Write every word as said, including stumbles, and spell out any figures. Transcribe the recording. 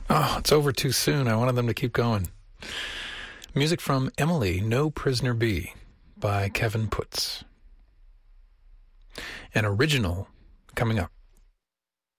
Oh, it's over too soon. I wanted them to keep going. Music from Emily, No Prisoner Be by Kevin Putz. An original coming up.